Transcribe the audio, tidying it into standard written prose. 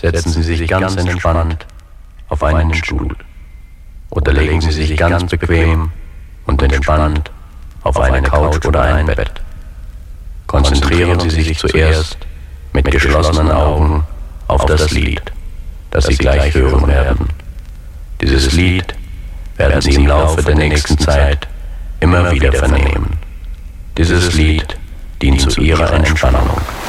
setzen Sie sich ganz entspannt auf einen Stuhl oder legen Sie sich ganz bequem und entspannt auf eine Couch oder ein Bett. Konzentrieren Sie sich zuerst mit geschlossenen Augen auf das Lied, das Sie gleich hören werden. Dieses Lied werden Sie im Laufe der nächsten Zeit immer wieder vernehmen. Dieses Lied dient zu Ihrer Entspannung.